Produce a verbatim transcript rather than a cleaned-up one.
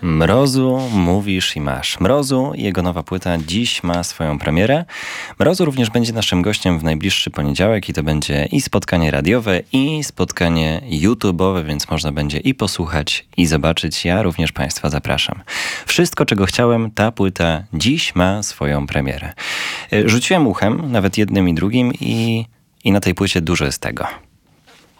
Mrozu mówisz i masz. Mrozu, jego nowa płyta dziś ma swoją premierę. Mrozu również będzie naszym gościem w najbliższy poniedziałek i to będzie i spotkanie radiowe, i spotkanie YouTube'owe, więc można będzie i posłuchać, i zobaczyć. Ja również Państwa zapraszam. Wszystko, czego chciałem, ta płyta dziś ma swoją premierę. Rzuciłem uchem, nawet jednym i drugim, i, i na tej płycie dużo jest tego.